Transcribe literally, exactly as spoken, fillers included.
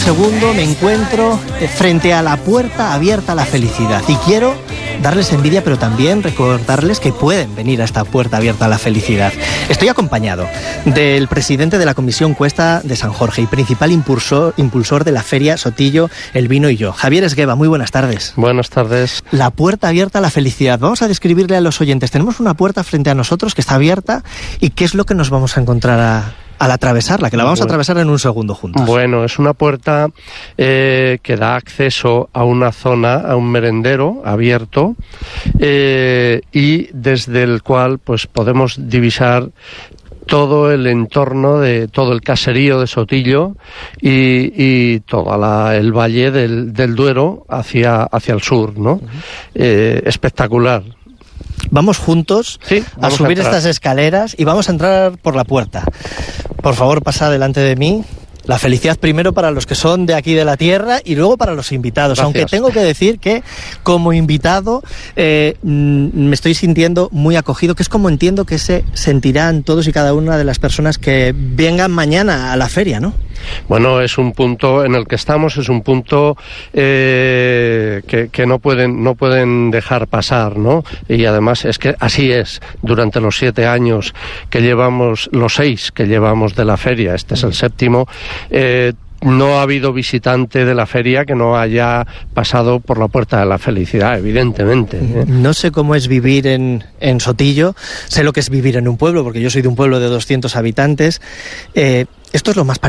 segundo me encuentro frente a la puerta abierta a la felicidad y quiero darles envidia, pero también recordarles que pueden venir a esta puerta abierta a la felicidad. Estoy acompañado del presidente de la Comisión Cuesta de San Jorge y principal impulsor, impulsor de la Feria Sotillo, El Vino y Yo. Javier Esgueva, muy buenas tardes. Buenas tardes. La puerta abierta a la felicidad. Vamos a describirle a los oyentes. Tenemos una puerta frente a nosotros que está abierta y ¿qué es lo que nos vamos a encontrar a... al atravesarla, que la vamos a atravesar en un segundo juntos? Bueno, es una puerta eh, que da acceso a una zona, a un merendero abierto, eh, y desde el cual pues podemos divisar todo el entorno de todo el caserío de Sotillo y, y todo la, el valle del, del Duero hacia, hacia el sur, ¿no? Uh-huh. Eh, espectacular. Vamos juntos sí, vamos a subir a estas escaleras y vamos a entrar por la puerta. Por favor, pasa delante de mí. La felicidad primero para los que son de aquí de la tierra y luego para los invitados. Gracias. Aunque tengo que decir que como invitado eh, me estoy sintiendo muy acogido, que es como entiendo que se sentirán todos y cada una de las personas que vengan mañana a la feria, ¿no? Bueno, es un punto en el que estamos, es un punto eh, que, que no pueden no pueden dejar pasar, ¿no? Y además es que así es, durante los siete años que llevamos, los seis que llevamos de la feria, este es el séptimo, eh, no ha habido visitante de la feria que no haya pasado por la puerta de la felicidad, evidentemente, ¿eh? No sé cómo es vivir en, en Sotillo, sé lo que es vivir en un pueblo, porque yo soy de un pueblo de doscientos habitantes. Eh, esto es lo más parecido